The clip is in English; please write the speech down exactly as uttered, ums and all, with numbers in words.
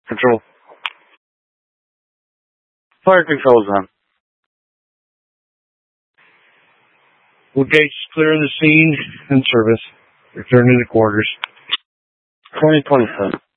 Control. Fire control is on. Woodgate's clearing the scene and service. Returning to quarters. twenty twenty-seven.